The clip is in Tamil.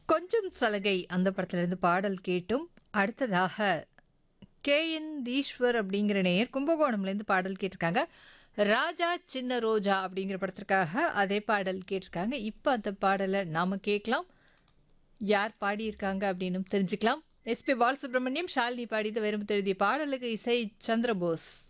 கொஞ்சம் சலுகை அந்த படத்திலிருந்து பாடல் கேட்டும் அடுத்ததாக கேஎன் தீஸ்வர் அப்படிங்கிற நேயர் கும்பகோணம்லேருந்து பாடல் கேட்டிருக்காங்க. ராஜா சின்ன ரோஜா அப்படிங்கிற படத்திற்காக அதே பாடல் கேட்டிருக்காங்க. இப்போ அந்த பாடலை நாம கேட்கலாம். யார் பாடியிருக்காங்க அப்படின்னு தெரிஞ்சுக்கலாம். எஸ்பி பாலசுப்ரமணியம், ஷாலினி பாடியது, வெறும் எழுதிய பாடலுக்கு இசை சந்திரபோஸ்.